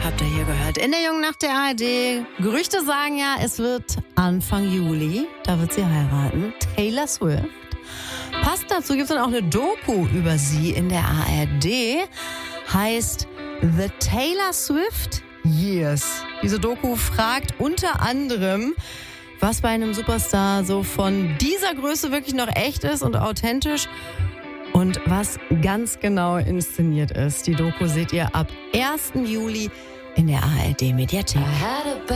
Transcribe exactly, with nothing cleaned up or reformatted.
Habt ihr hier gehört? In der Jungen Nacht der A R D. Gerüchte sagen ja, es wird Anfang Juli. Da wird sie heiraten. Taylor Swift. Passt dazu, gibt es dann auch eine Doku über sie in der A R D. Heißt The Taylor Swift Years. Diese Doku fragt unter anderem, was bei einem Superstar so von dieser Größe wirklich noch echt ist und authentisch und was ganz genau inszeniert ist. Die Doku seht ihr ab ersten Juli in der A R D Mediathek.